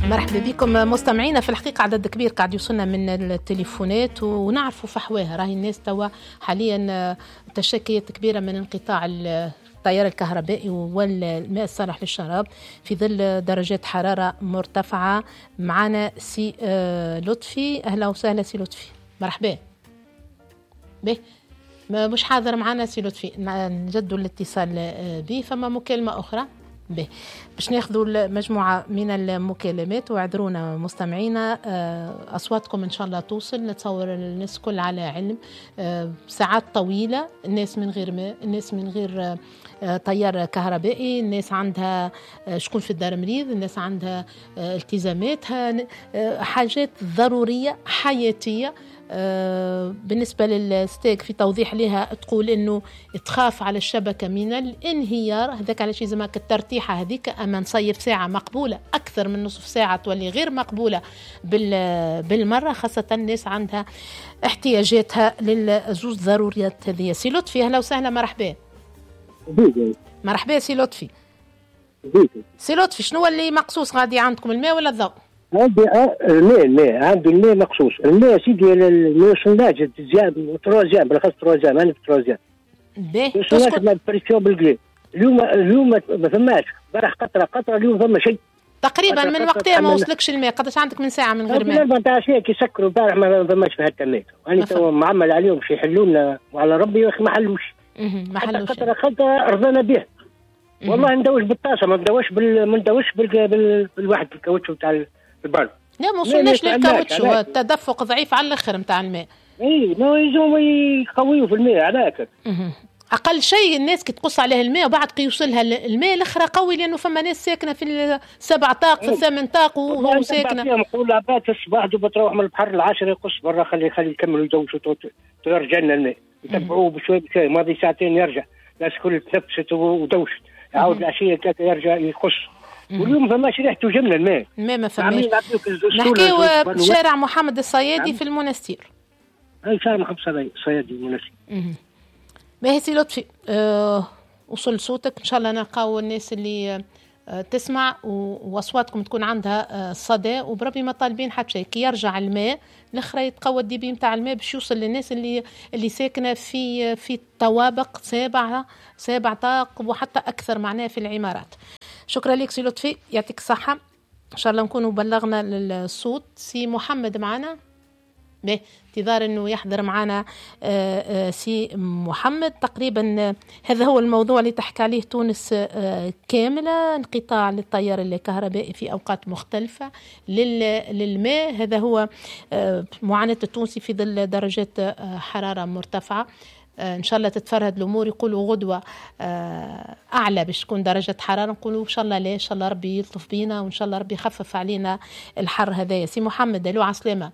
مرحبا بكم مستمعينا. في الحقيقة عدد كبير قاعد يوصلنا من التليفونات ونعرفوا فحواها. راهي الناس توا حاليا تشكيات كبيرة من انقطاع التيار الكهربائي والماء الصالح للشراب في ظل درجات حرارة مرتفعة. معنا سي لطفي. أهلا وسهلا سي لطفي، مرحبا. به مش حاضر معنا سي لطفي، نجدوا الاتصال به. فما مكالمة أخرى به باش ناخذوا مجموعة من المكالمات. واعذرونا مستمعينا، أصواتكم إن شاء الله توصل. نتصور الناس كل على علم، ساعات طويلة، الناس من غير ماء، الناس من غير تيار كهربائي، الناس عندها شكون في الدار مريض، الناس عندها التزاماتها، حاجات ضرورية حياتية. بالنسبة للستيك في توضيح لها تقول إنه تخاف على الشبكة من الانهيار. هذاك على شيء زماك الترتيحة هذيك، أما نصيف ساعة مقبولة، أكثر من نصف ساعة تولي غير مقبولة بالمرة، خاصة الناس عندها احتياجاتها للزوز ضروريات هذه. سي لطفي أهلا وسهلا، مرحبا. مرحبا سي لطفي. سي لطفي، شنو اللي مقصوص غادي عندكم، الماء ولا الضوء؟ عندي الماء عندي الماء مخصوص. الماء سيدي الماء سوناج تزيام تروزيام بالخاص تروزيام انا في تروزيام باهي سوناج ما بريسيون بالقليل. اليوم ما فماش، امبارح قطره اليوم فما شيء تقريبا. من وقتها ما وصلكش الماء؟ قداش عندك من ساعه من غير ماء؟ 14 كي سكروا امبارح ما فماش في هكا الماء. انا تو معمل عليهم باش يحلوا لنا وعلى ربي يا اخي ما حلوش. قطره رضينا به والله. ندوش بالطاسه ما ندوش بالواحد الكاوتشو تاع البال. لا ما وصلناش للكاوتشو، التدفق ضعيف على الاخر نتاع الماء. اي ما يزوم يقويوا في الماء على اقل شيء الناس كي تقص عليها الماء وبعد كي يوصلها الماء الاخرى قوي، لانه فما ناس ساكنه في 7 طاق في 8 طاق وهو ساكنه. نقول عباد الصباح دوب تروح من البحر العاشر يقص برا، خلي يكملوا يدوشوا يرجع لنا الماء، يتبعوه بشوي بشوي. ماضي ساعتين يرجع، الناس كل تنفست ودوشت، يعاود العشيه ثلاثه يرجع يقص. واليوم فماش ريحته جمله الماء ما فماش. نحكيو بشارع محمد الصيادي في المنستير. اي شارع محمد الصيادي المنستير. باهي سي لطفي، وصل صوتك ان شاء الله. نلقاو الناس اللي تسمع واصواتكم تكون عندها صدى، وبربي ما طالبين حتى شيء. كي يرجع الماء الاخرى يتقوى الديبي نتاع الماء باش يوصل للناس اللي ساكنه في طوابق 7 طاق وحتى اكثر معناه في العمارات. شكرا لك سي لطفي، يعطيك الصحه. ان شاء الله نكونوا بلغنا الصوت. سي محمد معنا؟ به انتظار انه يحضر معنا سي محمد. تقريبا هذا هو الموضوع اللي تحكي عليه تونس كامله، انقطاع للتيار الكهربائي في اوقات مختلفه للماء. هذا هو معاناه التونسي في ظل درجات حراره مرتفعه. ان شاء الله تتفرد الامور. يقولوا غدوه اعلى باش تكون درجه حراره، نقولوا ان شاء الله لا، ان شاء الله ربي يلطف بينا وان شاء الله ربي يخفف علينا الحر هذايا. سي محمد الو، عسلامه.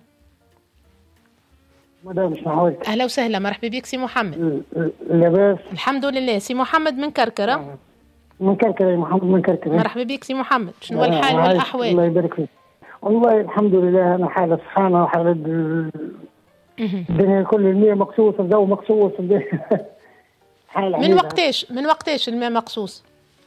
مدام شنو اهلا وسهلا، مرحبا بك سي محمد. لاباس الحمد لله. سي محمد من كركره؟ من كركره يا محمد، من كركره. مرحبا بك سي محمد. شنو الحال والاحوال؟ الله يبارك فيك. والله الحمد لله، انا حاله سبحانه وحاله الدنيا كل المياه مقصوص، الجو مقصوص. من وقتاش الماء مقصوص؟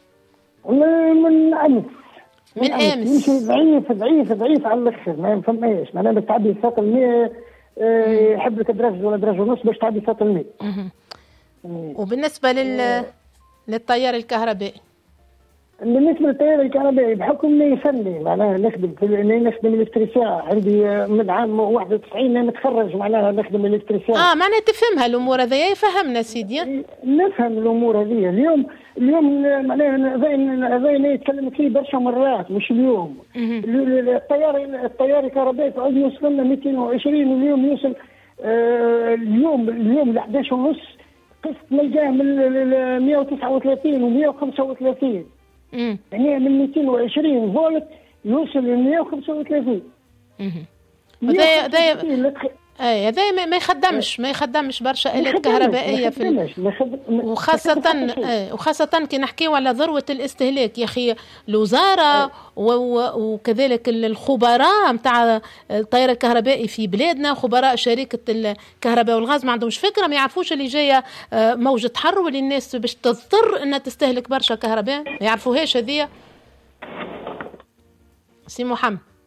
من امس. من امس يمشي ضعيف على الاخر، ما فماش معناها باش تعدي ساق الماء. يحب لك درجه ولا درجه ونص باش تعدي ساق الماء. وبالنسبه للتيار الكهربائي؟ بالنسبه للتيار الكهربائي بحكم اني فني معناها نخدم الكتريسيان. عندي من عام 91 انا متخرج معناها نخدم الكتريسيان. معناها تفهمها الامور هذيا. يفهمنا سيدي، نفهم الامور هذه. اليوم معناها هذا يتكلم فيه برشا مرات، مش اليوم. التيار الكهربائي تعود يوصل لنا 220 واليوم يوصل اليوم ل 11 ونص. قسط نلقاه من 139 و 135. يعني من 220 فولت يوصل ل 135. هذا ما يخدمش برشا آلات كهربائية وخاصة كي نحكيو على ذروة الاستهلاك. يا أخي الوزارة وكذلك الخبراء متاع التيار الكهربائي في بلادنا، خبراء شركة الكهرباء والغاز، ما عندهمش فكرة، ما يعرفوش اللي جاية موجة حر واللي الناس باش تضطر أنها تستهلك برشا كهرباء. ما يعرفوهاش هذه. سي محمد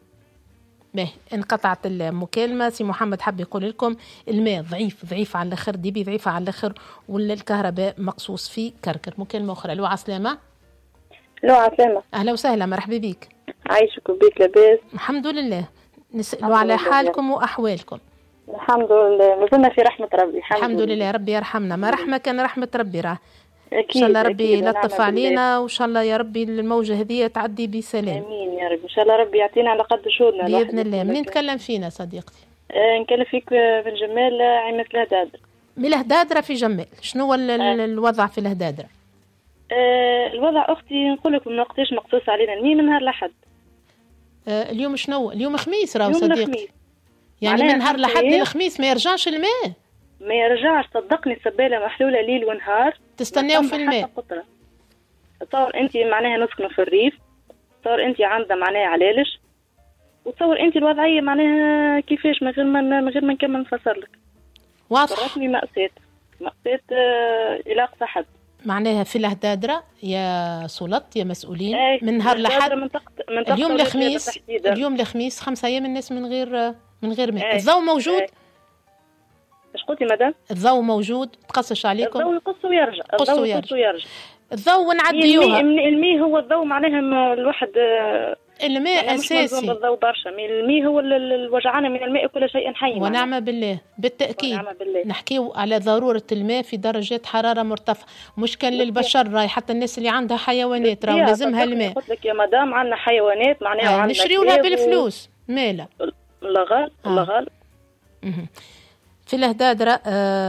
به انقطعت المكالمة. سي محمد حب يقول لكم الماء ضعيف على الآخر، ديبي ضعيفة على الآخر، والكهرباء مقصوص في كركر. مكالمة أخرى. لو عسلامة. لو عسلامة. أهلا وسهلا، مرحبا بك. عايشك وبيك لاباس؟ الحمد لله. نسألوا على حالكم وأحوالكم. الحمد لله، مازلنا في رحمة ربي. الحمد لله، ربي يرحمنا. ما رحمة كان رحمة ربي راه. أكيد. إن شاء الله ربي يلطف علينا، وإن شاء الله يا ربي الموجة هذه تعدي بسلام. آمين يا رب. إن شاء الله ربي يعطينا على قد شهورنا بإذن الله. منين نتكلم فينا صديقتي؟ نتكلم فيك بن جمال عيمة الهدادرة. من الهدادرة في جمال. شنو هو الوضع في الهدادرة؟ الوضع أختي نقول لك من وقتاش مقصوص علينا المي من نهار الأحد. اليوم شنو؟ اليوم خميس راهو صديقتي. يعني من نهار الأحد للخميس ما يرجعش الماء؟ ما يرجعش صدقني، السبالة محلولة ليل ونهار. تستناو في الماء؟ تصور انت معناها نسكنوا في الريف، تصور انت عندها معناها علالش، وتصور انت الوضعية معناها كيفاش من غير ما نكمل نفسر لك. واضح. براتني مأساة إلى أقصى حد. معناها في الهدادرة يا سلط يا مسؤولين من نهار الأحد اليوم الخميس. اليوم الخميس 5 أيام الناس من غير ماء. الضوء موجود؟ ايش قلتي مدام؟ الضوء موجود، تقصش عليكم؟ الضوء يقص ويرجع. الضوء ونعديوها. المي هو الضوء معناها الواحد الماء أساسي. الضوء برشا، المي هو الوجعانة من الماء كل شيء حي. ونعم بالله بالتأكيد. نحكيو على ضرورة الماء في درجات حرارة مرتفعة، مش كان للبشر راي، حتى الناس اللي عندها حيوانات راهو لازمها الماء. قلت لك يا مدام عندنا حيوانات معناها نشريو لها بالفلوس مالا. لا غال لا غال. في الهدادرة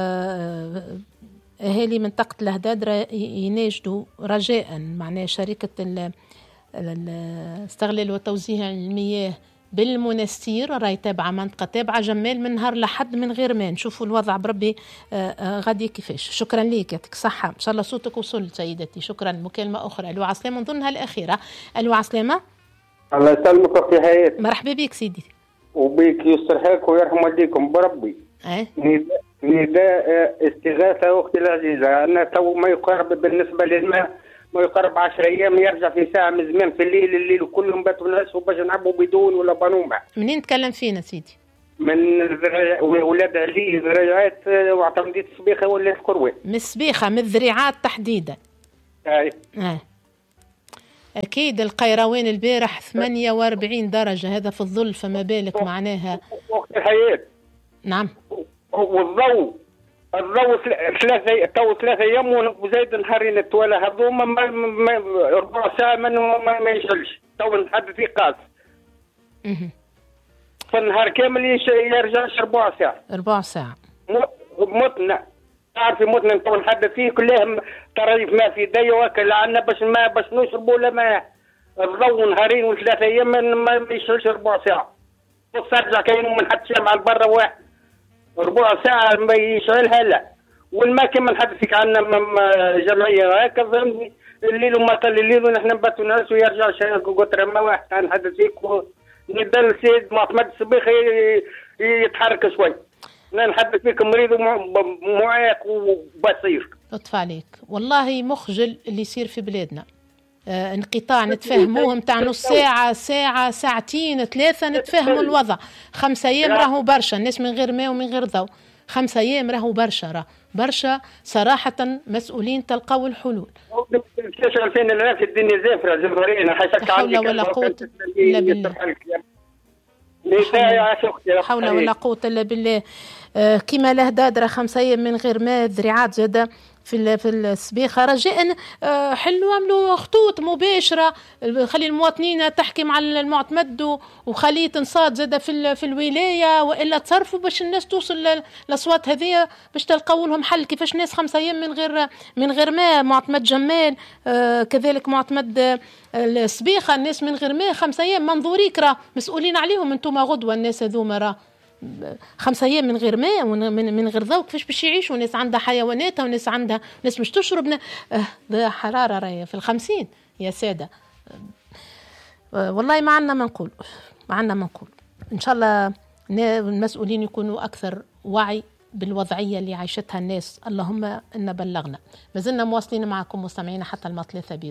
أهالي منطقة الهدادرة يناشدوا رجاء معناها شركة استغلال وتوزيع المياه بالمنستير راهي تابعة منطقة تابعة جمال من نهار لحد من غير ما نشوفوا الوضع بربي غادي كيفاش. شكرا ليك، يعطيك الصحة، إن شاء الله صوتك وصل سيدتي. شكرا. مكالمة أخرى. ألو عسلامة، نظنها الأخيرة. ألو عسلامة. الله يسلمك أختي حياة. مرحبا بك سيدي. وبيك يسترحاك ويرحم والديكم بربي. نداء استغاثة أختي العزيزة. أنا تو ما يقارب بالنسبة للماء ما يقارب 10 أيام يرجع في ساعة من زمان في الليل وكلهم باتوا ناس وباش نعبوا بدون ولا بنومة. منين نتكلم فينا سيدي؟ من ولاد علي ذريعات وعطمدية الصبيخة ولا الكروي. من الصبيخة، من الذريعات تحديدا. أكيد القيروان البارح 48 درجة، هذا في الظل، فما بالك معناها. وقت الحياة. نعم. والضوء 3 أيام وزايد نهارين التوالى هذوما ربع ساعة ما يشلش. تو نحدد في قاس. فالنهار كامل يرجعش ربع ساعة. متنا. تعرفي متنا تو نحدد فيه كلهم طريف ما في دي واكل عنا باش نشربوا ولا ماء. الضوء نهارين و3 أيام ما يشلش ربع ساعة. ترجع كاين من حد شمع البرة واحد ربع ساعة ما يشعلها لا. والماء كما نحدثك عنا جمعية هكا فهمتني. الليل وما طل الليل ونحن نباتوا ناس ويرجع شيء قطرة ما واحد نحدث فيك ندل السيد محمد الصبيخ يتحرك شوي. نحدث فيك مريض ومعاق وبصير. لطف عليك والله مخجل اللي يصير في بلادنا. انقطاع نتفهموه متاع نص ساعة ساعتين 3 نتفهموا الوضع. 5 أيام راهو برشا، الناس من غير ماء ومن غير ضوء. 5 أيام راهو برشا صراحة. مسؤولين تلقاو الحلول. كيفاش 2000 الدنيا زافرة زفرين لا حول ولا قوة إلا بالله. حول ولا قوة إلا بالله. كما الهدادرة 5 أيام من غير ماء، ذريعات زادة في السبيخة. رجاء حلوا عملوا خطوط مباشرة، خلي المواطنين تحكي مع المعتمد وخليه تنصاد زادة في الولاية، وإلا تصرفوا باش الناس توصل للأصوات هذه باش تلقوا لهم حل. كيفاش ناس 5 أيام من غير ماء؟ معتمد جمال كذلك معتمد السبيخة، الناس من غير ماء 5 أيام. منظوريك راه مسؤولين عليهم انتم غدوة الناس هذوما. راه 5 أيام من غير ماء من غير ضوء، كيفاش باش يعيشوا؟ ناس عندها حيواناتها وناس عندها ناس مش تشرب. حرارة راهي في 50 يا سادة. والله ما عندنا ما نقول إن شاء الله المسؤولين يكونوا أكثر وعي بالوضعية اللي عايشتها الناس. اللهم إن بلغنا. ما زلنا مواصلين معكم مستمعين حتى 3.